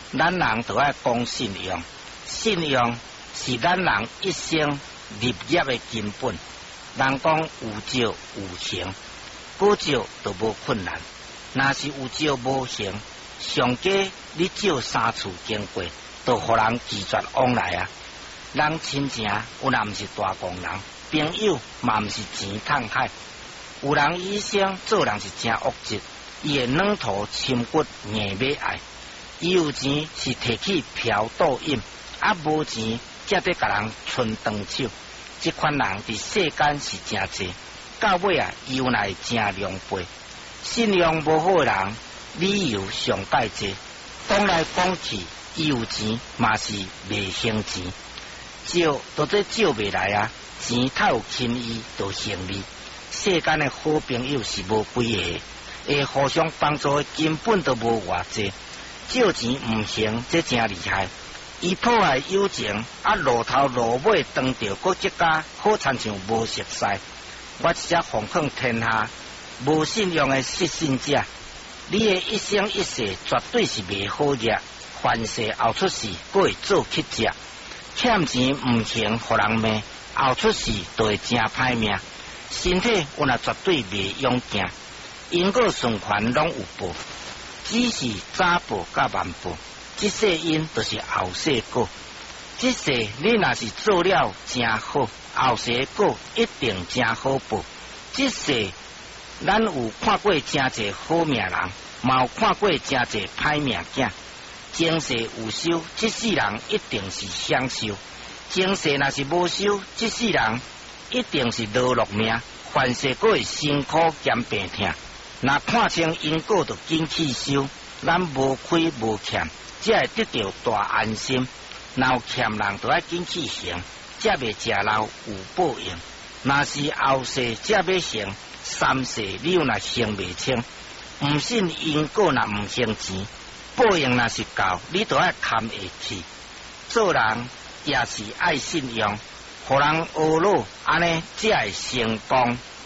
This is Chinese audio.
咱人就要讲信用，信用是咱人一生立业的根本。人讲有招有行，有招就无困难。若是有招无行，上加你招三次经过，就互人拒绝往来啊。人亲情有若毋是大工人，朋友嘛毋是钱趁海。有人一生做人是真恶质，伊会软土深骨硬要爱。伊有钱是摕去嫖赌饮，无钱才得甲人伸长手。这款人伫世间是真济，到尾伊有乃真狼狽。信用无好的人，理由上介济。讲来讲去，伊有钱嘛是袂行钱，招都这招袂来啊！钱太有轻易就行利。世间的好朋友是无几个，会互相帮助的根本都无偌济。借钱唔行，这真厉害。伊破坏友情，露头露尾当着国家好亲像无熟悉。我一只奉劝天下无信用的失信者，你的一生一世绝对是袂好日，凡事后出事，佫会做乞食。欠钱唔行，互人骂，后出事就会真歹命。身体我若绝对袂勇行，因果循环拢有报，只是早报甲晚报。这世因就是后世果。这世你若是做了真好，后世果一定真好报。这世咱有看过真侪好命人，嘛有看过真侪歹命囝。前世有修，这世人一定是享受；前世若是无修，这世人一定是落落命。凡事佫会辛苦兼病痛。若看清因果，就紧去修。咱无亏无欠，才会得到大安心。若有欠人，就要紧去还，才袂食老有报应。若是后世才要还，三世你又若还袂清。唔信因果，若唔还钱，报应若是到，你就要堪下去。做人也是爱信用，互人学路，安尼才会成功。